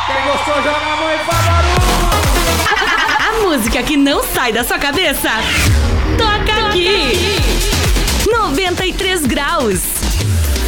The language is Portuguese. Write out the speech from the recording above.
Quem gostou, joga a mão e faz barulho. A música que não sai da sua cabeça, toca aqui. 93 graus.